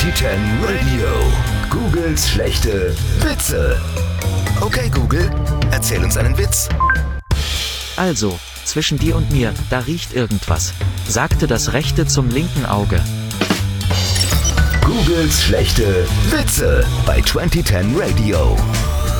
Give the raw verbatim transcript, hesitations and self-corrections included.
zwanzig zehn Radio. Googles schlechte Witze. Okay, Google, erzähl uns einen Witz. Also, zwischen dir und mir, da riecht irgendwas, sagte das rechte zum linken Auge. Googles schlechte Witze bei zwanzig zehn Radio.